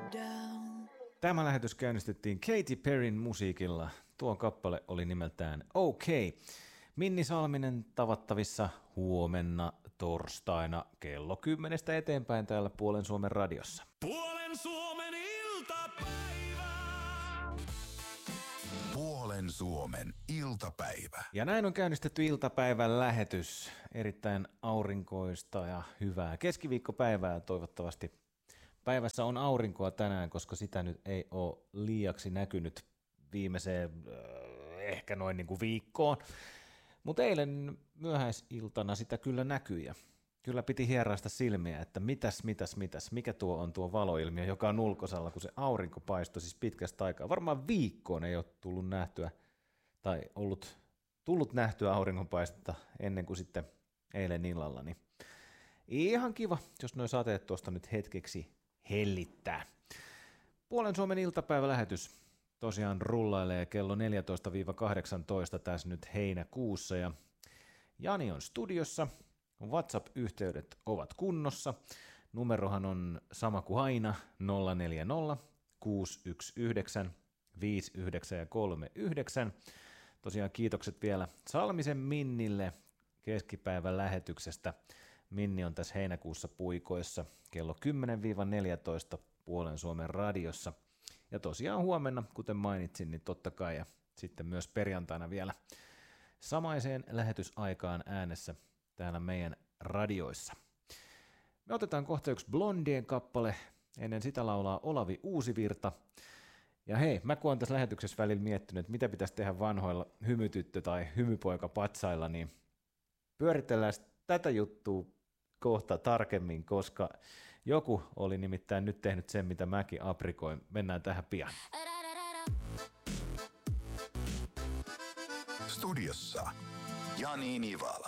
Tämä lähetys käynnistettiin Katy Perryn musiikilla. Tuo kappale oli nimeltään OK. Minni Salminen tavattavissa huomenna torstaina kello 10 eteenpäin täällä Puolen Suomen radiossa. Puolen Suomen iltapäivä! Puolen Suomen iltapäivä. Ja näin on käynnistetty iltapäivän lähetys. Erittäin aurinkoista ja hyvää keskiviikkopäivää toivottavasti. Päivässä on aurinkoa tänään, koska sitä nyt ei ole liiaksi näkynyt viimeiseen ehkä noin niin kuin viikkoon. Mutta eilen myöhäisiltana sitä kyllä näkyi ja kyllä piti hieraista silmiä, että mikä tuo on tuo valoilmiö, joka on ulkosalla, kun se aurinko paistoi siis pitkästä aikaa. Varmaan viikkoon ei ole tullut nähtyä tai tullut nähtyä auringonpaistetta ennen kuin sitten eilen illalla. Niin ihan kiva, jos nuo sateet tuosta nyt hetkeksi hellittää. Puolen Suomen iltapäivälähetys tosiaan rullailee kello 14-18 tässä nyt heinäkuussa ja Jani on studiossa, WhatsApp-yhteydet ovat kunnossa, numerohan on sama kuin aina 040 619 59 ja 39. Tosiaan kiitokset vielä Salmisen Minnille keskipäivän lähetyksestä. Minni on tässä heinäkuussa puikoissa kello 10-14 Puolen Suomen radiossa. Ja tosiaan huomenna, kuten mainitsin, niin totta kai ja sitten myös perjantaina vielä samaiseen lähetysaikaan äänessä täällä meidän radioissa. Me otetaan kohta yksi Blondien kappale, ennen sitä laulaa Olavi Uusivirta. Ja hei, mä kun olen tässä lähetyksessä välillä miettinyt, että mitä pitäisi tehdä vanhoilla hymytyttö- tai hymypoika-patsailla, niin pyöritellään tätä juttua kohta tarkemmin, koska joku oli nimittäin nyt tehnyt sen, mitä mäkin aprikoin. Mennään tähän pian. Studiossa Jani Nivala.